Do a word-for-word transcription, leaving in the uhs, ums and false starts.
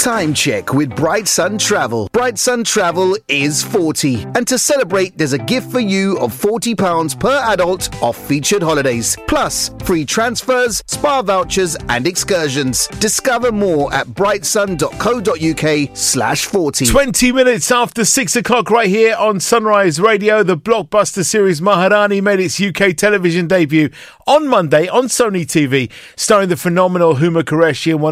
time check with Bright Sun Travel. Bright Sun Travel is forty. And to celebrate, there's a gift for you of forty pounds per adult off featured holidays. Plus, free transfers, spa vouchers and excursions. Discover more at brightsun.co.uk slash 40. twenty minutes after six o'clock right here on Sunrise Radio. The blockbuster series Maharani made its U K television debut on Monday on Sony T V, starring the phenomenal Huma Qureshi and one